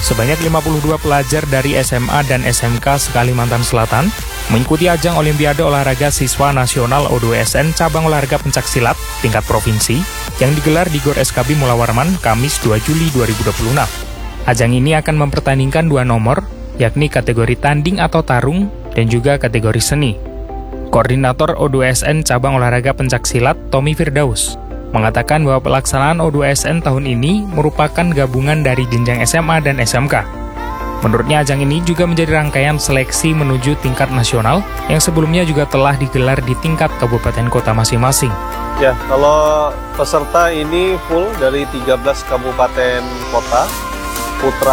Sebanyak 52 pelajar dari SMA dan SMK se-Kalimantan Selatan mengikuti ajang Olimpiade Olahraga Siswa Nasional O2SN Cabang Olahraga Pencaksilat tingkat provinsi yang digelar di GOR SKB Mula Warman, Kamis 2 Juli 2026. Ajang ini akan mempertandingkan 2 nomor, yakni kategori tanding atau tarung dan juga kategori seni. Koordinator O2SN Cabang Olahraga Pencaksilat, Tommy Firdaus, mengatakan bahwa pelaksanaan O2SN tahun ini merupakan gabungan dari jenjang SMA dan SMK. Menurutnya ajang ini juga menjadi rangkaian seleksi menuju tingkat nasional yang sebelumnya juga telah digelar di tingkat kabupaten kota masing-masing. Ya, kalau peserta ini full dari 13 kabupaten kota, putra